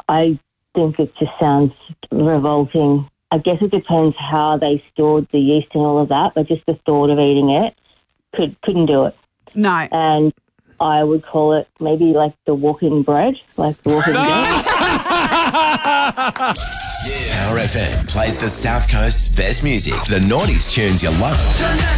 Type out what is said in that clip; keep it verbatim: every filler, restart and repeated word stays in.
I think it just sounds revolting. I guess it depends how they stored the yeast and all of that, but just the thought of eating it, could, couldn't do it. No. And I would call it maybe like the walking bread, like the walking bread. Power F M plays the South Coast's best music, the noughties tunes you love.